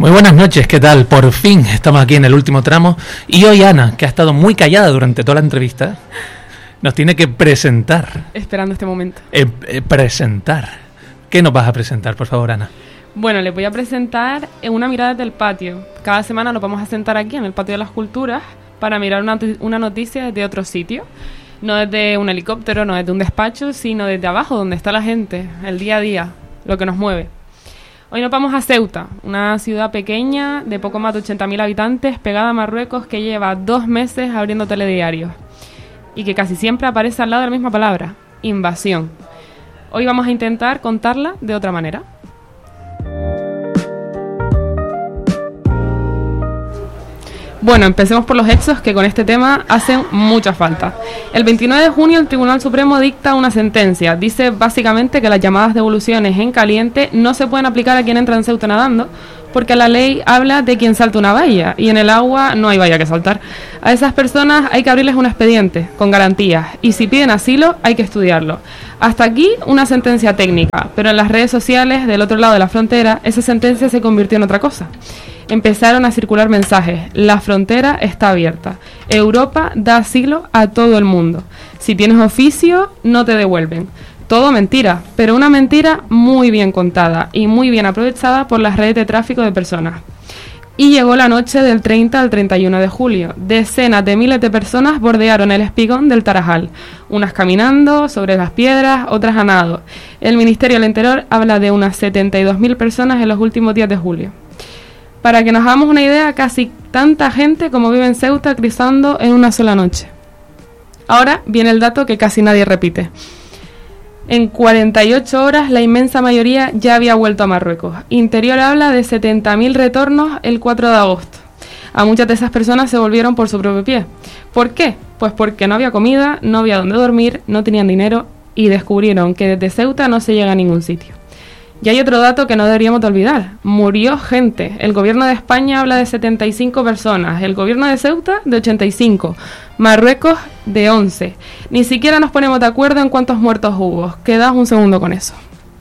Muy buenas noches, ¿qué tal? Por fin estamos aquí en el último tramo y hoy Ana, que ha estado muy callada durante toda la entrevista, nos tiene que presentar. Esperando este momento. Presentar. ¿Qué nos vas a presentar, por favor, Ana? Bueno, les voy a presentar una mirada del patio. Cada semana nos vamos a sentar aquí en el Patio de las Culturas para mirar una noticia desde otro sitio. No desde un helicóptero, no desde un despacho, sino desde abajo, donde está la gente, el día a día, lo que nos mueve. Hoy nos vamos a Ceuta, una ciudad pequeña de poco más de 80.000 habitantes, pegada a Marruecos, que lleva 2 meses abriendo telediarios y que casi siempre aparece al lado de la misma palabra, invasión. Hoy vamos a intentar contarla de otra manera. Bueno, empecemos por los hechos que con este tema hacen mucha falta. El 29 de junio el Tribunal Supremo dicta una sentencia. Dice básicamente que las llamadas devoluciones en caliente no se pueden aplicar a quien entra en Ceuta nadando, porque la ley habla de quien salta una valla, y en el agua no hay valla que saltar. A esas personas hay que abrirles un expediente, con garantías, y si piden asilo hay que estudiarlo. Hasta aquí una sentencia técnica, pero en las redes sociales del otro lado de la frontera, esa sentencia se convirtió en otra cosa. Empezaron a circular mensajes: la frontera está abierta, Europa da asilo a todo el mundo, si tienes oficio no te devuelven. Todo mentira, pero una mentira muy bien contada y muy bien aprovechada por las redes de tráfico de personas. Y llegó la noche del 30 al 31 de julio. Decenas de miles de personas bordearon el espigón del Tarajal, unas caminando sobre las piedras, otras a nado. El Ministerio del Interior habla de unas 72.000 personas en los últimos días de julio. Para que nos hagamos una idea, casi tanta gente como vive en Ceuta cruzando en una sola noche. Ahora viene el dato que casi nadie repite. En 48 horas la inmensa mayoría ya había vuelto a Marruecos. Interior habla de 70.000 retornos el 4 de agosto. A muchas de esas personas se volvieron por su propio pie. ¿Por qué? Pues porque no había comida, no había dónde dormir, no tenían dinero y descubrieron que desde Ceuta no se llega a ningún sitio. Y hay otro dato que no deberíamos de olvidar. Murió gente. El gobierno de España habla de 75 personas. El gobierno de Ceuta de 85. Marruecos de 11. Ni siquiera nos ponemos de acuerdo en cuántos muertos hubo. Quedaos un segundo con eso.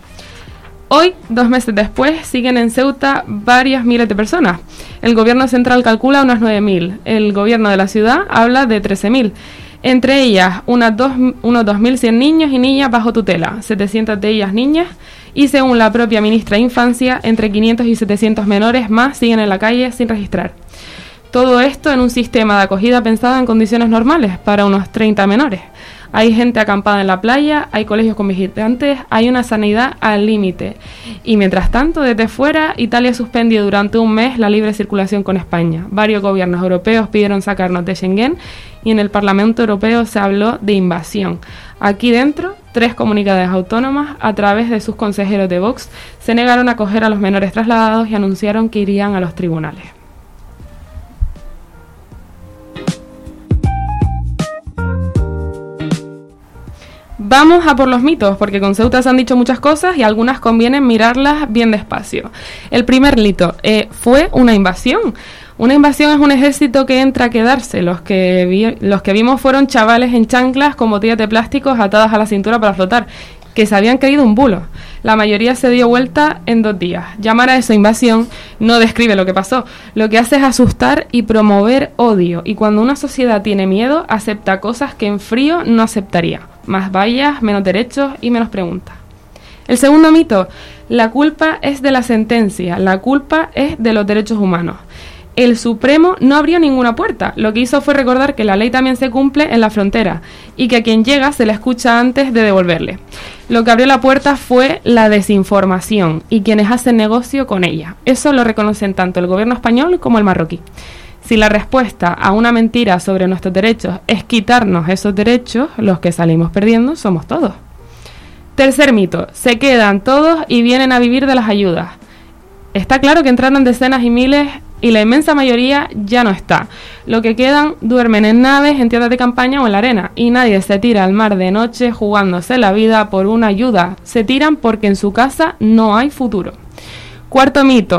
Hoy, 2 meses después, siguen en Ceuta varias miles de personas. El gobierno central calcula unas 9.000. El gobierno de la ciudad habla de 13.000. Entre ellas, unos 2.100 niños y niñas bajo tutela, 700 de ellas niñas, y según la propia ministra de Infancia, entre 500 y 700 menores más siguen en la calle sin registrar. Todo esto en un sistema de acogida pensado en condiciones normales para unos 30 menores. Hay gente acampada en la playa, hay colegios con visitantes, hay una sanidad al límite. Y mientras tanto, desde fuera, Italia suspendió durante un mes la libre circulación con España. Varios gobiernos europeos pidieron sacarnos de Schengen y en el Parlamento Europeo se habló de invasión. Aquí dentro, 3 comunidades autónomas, a través de sus consejeros de Vox, se negaron a acoger a los menores trasladados y anunciaron que irían a los tribunales. Vamos a por los mitos, porque con Ceuta se han dicho muchas cosas y algunas conviene mirarlas bien despacio. El primer mito, ¿fue una invasión? Una invasión es un ejército que entra a quedarse. Los que vimos fueron chavales en chanclas con botellas de plásticos atadas a la cintura para flotar, que se habían creído un bulo. La mayoría se dio vuelta en 2 días. Llamar a eso invasión no describe lo que pasó. Lo que hace es asustar y promover odio. Y cuando una sociedad tiene miedo, acepta cosas que en frío no aceptaría. Más vallas, menos derechos y menos preguntas. El segundo mito, la culpa es de la sentencia, la culpa es de los derechos humanos. El Supremo no abrió ninguna puerta, lo que hizo fue recordar que la ley también se cumple en la frontera y que a quien llega se le escucha antes de devolverle. Lo que abrió la puerta fue la desinformación y quienes hacen negocio con ella. Eso lo reconocen tanto el gobierno español como el marroquí. Si la respuesta a una mentira sobre nuestros derechos es quitarnos esos derechos, los que salimos perdiendo somos todos. Tercer mito, se quedan todos y vienen a vivir de las ayudas. Está claro que entraron decenas y miles y la inmensa mayoría ya no está. Lo que quedan duermen en naves, en tiendas de campaña o en la arena y nadie se tira al mar de noche jugándose la vida por una ayuda. Se tiran porque en su casa no hay futuro. Cuarto mito,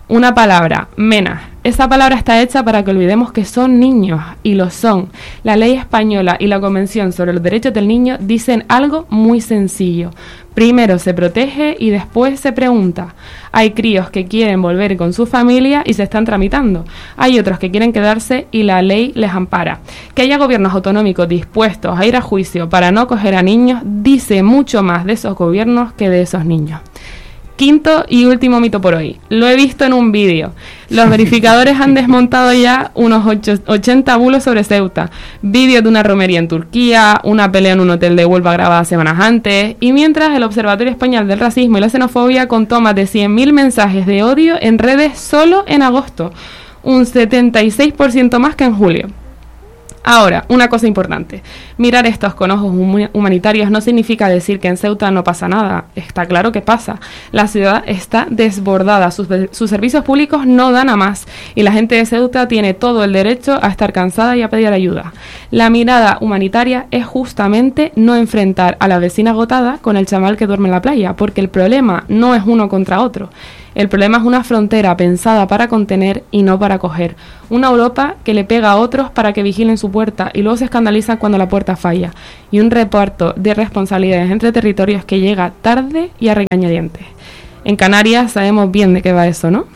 Una palabra, menas. Esa palabra está hecha para que olvidemos que son niños, y lo son. La ley española y la Convención sobre los Derechos del Niño dicen algo muy sencillo. Primero se protege y después se pregunta. Hay críos que quieren volver con su familia y se están tramitando. Hay otros que quieren quedarse y la ley les ampara. Que haya gobiernos autonómicos dispuestos a ir a juicio para no acoger a niños dice mucho más de esos gobiernos que de esos niños. Quinto y último mito por hoy. Lo he visto en un vídeo. Los verificadores han desmontado ya unos 80 bulos sobre Ceuta. Vídeos de una romería en Turquía, una pelea en un hotel de Huelva grabada semanas antes, y mientras el Observatorio Español del Racismo y la Xenofobia contó más de 100.000 mensajes de odio en redes solo en agosto. Un 76% más que en julio. Ahora, una cosa importante. Mirar estos con ojos humanitarios no significa decir que en Ceuta no pasa nada. Está claro que pasa. La ciudad está desbordada, sus servicios públicos no dan a más y la gente de Ceuta tiene todo el derecho a estar cansada y a pedir ayuda. La mirada humanitaria es justamente no enfrentar a la vecina agotada con el chaval que duerme en la playa, porque el problema no es uno contra otro. El problema es una frontera pensada para contener y no para acoger. Una Europa que le pega a otros para que vigilen su puerta y luego se escandaliza cuando la puerta falla. Y un reparto de responsabilidades entre territorios que llega tarde y a regañadientes. En Canarias sabemos bien de qué va eso, ¿no?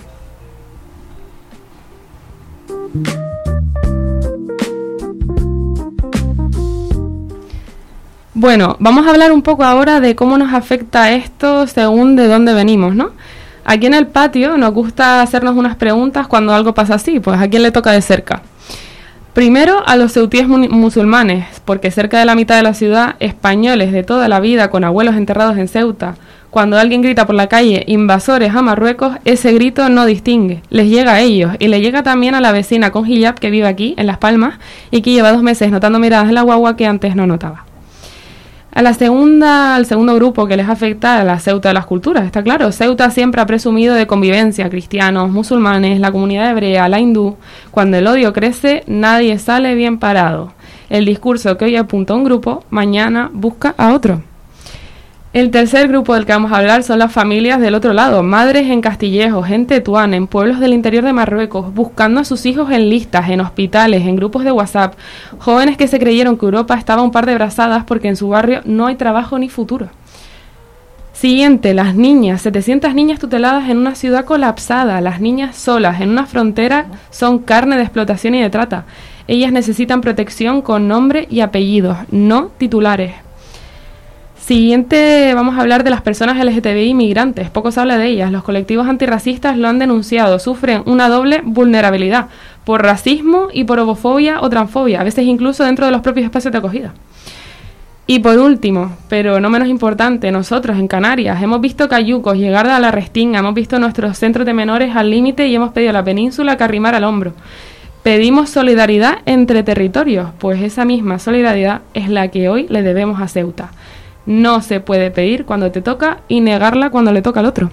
Bueno, vamos a hablar un poco ahora de cómo nos afecta esto según de dónde venimos, ¿no? Aquí en el patio nos gusta hacernos unas preguntas cuando algo pasa así, pues ¿a quién le toca de cerca? Primero a los ceutíes musulmanes, porque cerca de la mitad de la ciudad, españoles de toda la vida con abuelos enterrados en Ceuta. Cuando alguien grita por la calle invasores a Marruecos, ese grito no distingue, les llega a ellos y le llega también a la vecina con hijab que vive aquí, en Las Palmas, y que lleva 2 meses notando miradas en la guagua que antes no notaba. Al segundo grupo que les afecta a la Ceuta de las culturas, está claro. Ceuta siempre ha presumido de convivencia, cristianos, musulmanes, la comunidad hebrea, la hindú. Cuando el odio crece, nadie sale bien parado. El discurso que hoy apunta a un grupo, mañana busca a otro. El tercer grupo del que vamos a hablar son las familias del otro lado, madres en Castillejos, en Tetuán, en pueblos del interior de Marruecos, buscando a sus hijos en listas, en hospitales, en grupos de WhatsApp, jóvenes que se creyeron que Europa estaba a un par de brazadas porque en su barrio no hay trabajo ni futuro. Siguiente, las niñas, 700 niñas tuteladas en una ciudad colapsada, las niñas solas en una frontera son carne de explotación y de trata. Ellas necesitan protección con nombre y apellidos, no titulares. Siguiente, vamos a hablar de las personas LGTBI migrantes. Poco se habla de ellas. Los colectivos antirracistas lo han denunciado. Sufren una doble vulnerabilidad por racismo y por homofobia o transfobia, a veces incluso dentro de los propios espacios de acogida. Y por último, pero no menos importante, nosotros en Canarias hemos visto cayucos llegar a la Restinga, hemos visto nuestros centros de menores al límite y hemos pedido a la península que arrimara al hombro. Pedimos solidaridad entre territorios, pues esa misma solidaridad es la que hoy le debemos a Ceuta. No se puede pedir cuando te toca y negarla cuando le toca al otro.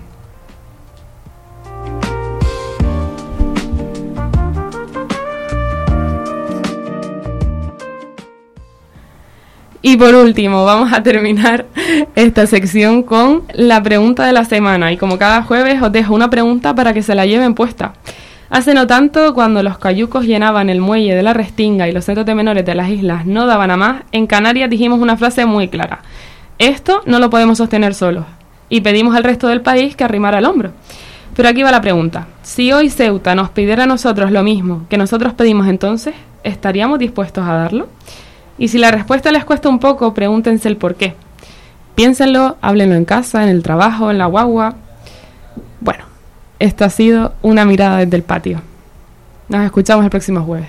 Y por último, vamos a terminar esta sección con la pregunta de la semana. Y como cada jueves os dejo una pregunta para que se la lleven puesta. Hace no tanto, cuando los cayucos llenaban el muelle de la Restinga y los centros de menores de las islas no daban a más, en Canarias dijimos una frase muy clara. Esto no lo podemos sostener solos. Y pedimos al resto del país que arrimara el hombro. Pero aquí va la pregunta. Si hoy Ceuta nos pidiera a nosotros lo mismo que nosotros pedimos entonces, ¿estaríamos dispuestos a darlo? Y si la respuesta les cuesta un poco, pregúntense el por qué. Piénsenlo, háblenlo en casa, en el trabajo, en la guagua. Bueno, esto ha sido una mirada desde el patio. Nos escuchamos el próximo jueves.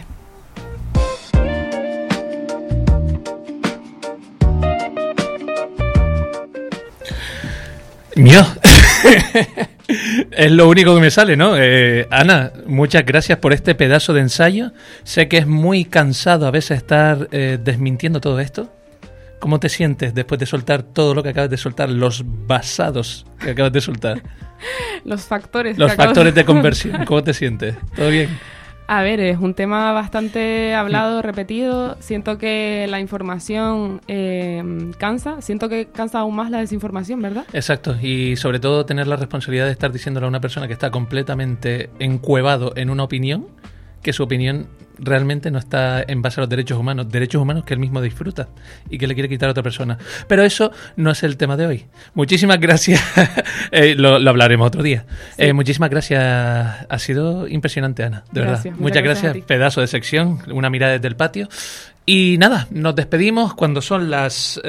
Mío. Es lo único que me sale, ¿no? Ana, muchas gracias por este pedazo de ensayo. Sé que es muy cansado a veces estar desmintiendo todo esto. ¿Cómo te sientes después de soltar todo lo que acabas de soltar? Los basados que acabas de soltar. Los factores. Los factores de conversión. ¿Cómo te sientes? ¿Todo bien? A ver, es un tema bastante hablado, repetido. Siento que la información cansa. Siento que cansa aún más la desinformación, ¿verdad? Exacto, y sobre todo tener la responsabilidad de estar diciéndole a una persona que está completamente encuevado en una opinión, que su opinión realmente no está en base a los derechos humanos que él mismo disfruta y que le quiere quitar a otra persona. Pero eso no es el tema de hoy. Muchísimas gracias. Lo hablaremos otro día. Sí. Muchísimas gracias. Ha sido impresionante, Ana, de verdad. Muchas gracias. Pedazo de sección, una mirada desde el patio. Y nada, nos despedimos cuando son las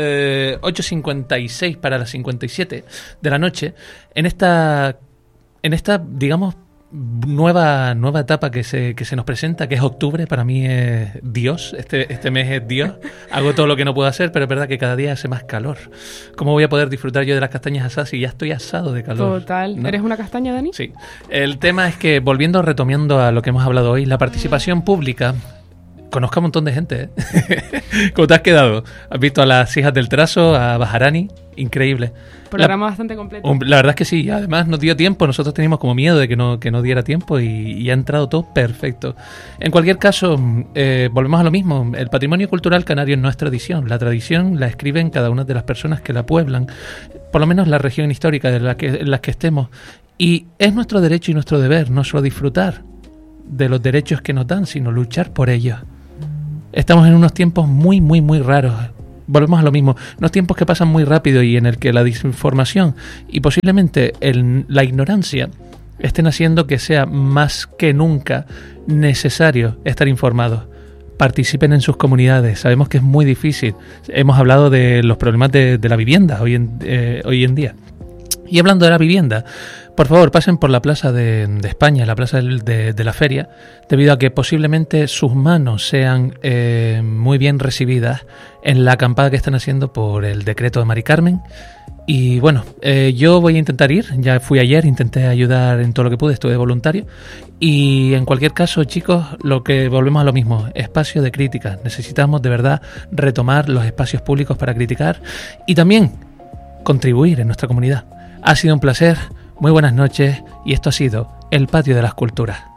8:56 para las 57 de la noche en esta digamos, nueva etapa que se nos presenta, que es octubre. Para mí es Dios, este mes es Dios. Hago todo lo que no puedo hacer, pero es verdad que cada día hace más calor. ¿Cómo voy a poder disfrutar yo de las castañas asadas si ya estoy asado de calor? Total. ¿No? ¿Eres una castaña, Dani? Sí. El tema es que, retomando a lo que hemos hablado hoy, la participación pública. Conozco a un montón de gente, ¿eh? ¿Cómo te has quedado? ¿Has visto a las hijas del trazo, a Bajarani? Increíble. Programa bastante completo. La verdad es que sí, además nos dio tiempo, nosotros teníamos como miedo de que no diera tiempo y ha entrado todo perfecto. En cualquier caso, volvemos a lo mismo, el patrimonio cultural canario no es tradición, la tradición la escriben cada una de las personas que la pueblan, por lo menos la región histórica en la que estemos, y es nuestro derecho y nuestro deber no solo disfrutar de los derechos que nos dan, sino luchar por ellos. Estamos en unos tiempos muy, muy, muy raros. Volvemos a lo mismo. Unos tiempos que pasan muy rápido y en el que la desinformación y posiblemente la ignorancia estén haciendo que sea más que nunca necesario estar informados. Participen en sus comunidades. Sabemos que es muy difícil. Hemos hablado de los problemas de la vivienda hoy en día. Y hablando de la vivienda, por favor, pasen por la Plaza de España, la Plaza de la Feria, debido a que posiblemente sus manos sean muy bien recibidas en la acampada que están haciendo por el decreto de Mari Carmen. Y bueno, yo voy a intentar ir, ya fui ayer, intenté ayudar en todo lo que pude, estuve de voluntario. Y en cualquier caso, chicos, volvemos a lo mismo, espacio de crítica. Necesitamos de verdad retomar los espacios públicos para criticar y también contribuir en nuestra comunidad. Ha sido un placer, muy buenas noches y esto ha sido El Patio de las Culturas.